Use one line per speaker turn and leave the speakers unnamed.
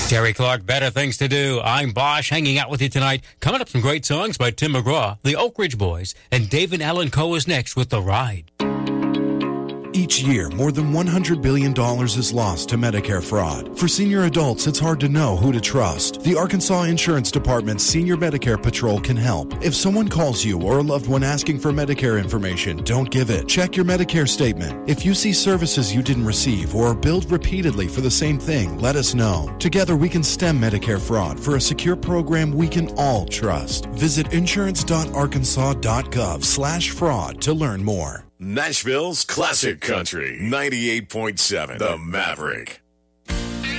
Terry Clark, Better Things to Do. I'm Bosch, hanging out with you tonight. Coming up, some great songs by Tim McGraw, the Oak Ridge Boys, and David Allen Coe is next with The Ride.
Each year, more than $100 billion is lost to Medicare fraud. For senior adults, it's hard to know who to trust. The Arkansas Insurance Department's Senior Medicare Patrol can help. If someone calls you or a loved one asking for Medicare information, don't give it. Check your Medicare statement. If you see services you didn't receive or are billed repeatedly for the same thing, let us know. Together, we can stem Medicare fraud for a secure program we can all trust. Visit insurance.arkansas.gov/fraud to learn more.
Nashville's Classic Country, 98.7, The Maverick.